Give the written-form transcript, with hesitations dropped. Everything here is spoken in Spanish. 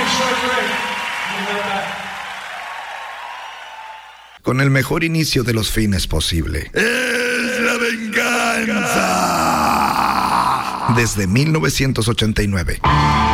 Con el mejor inicio de los fines posible. ¡Es la venganza! Desde 1989.